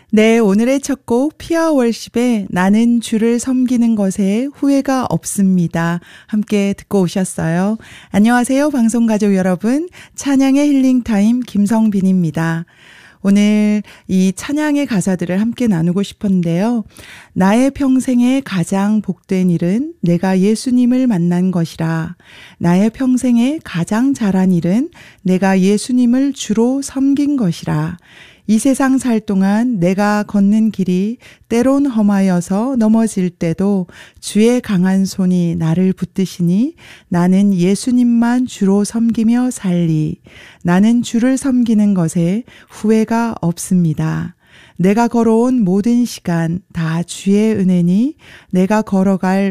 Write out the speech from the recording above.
네, 오늘의 첫 곡 피아 월십의 나는 주를 섬기는 것에 후회가 없습니다. 함께 듣고 오셨어요. 안녕하세요, 방송가족 여러분. 찬양의 힐링타임 김성빈입니다. 오늘 이 찬양의 가사들을 함께 나누고 싶은데요. 나의 평생에 가장 복된 일은 내가 예수님을 만난 것이라. 나의 평생에 가장 잘한 일은 내가 예수님을 주로 섬긴 것이라. 이 세상 살 동안 내가 걷는 길이 때론 험하여서 넘어질 때도 주의 강한 손이 나를 붙드시니 나는 예수님만 주로 섬기며 살리. 나는 주를 섬기는 것에 후회가 없습니다. 내가 걸어온 모든 시간 다 주의 은혜니 내가 걸어갈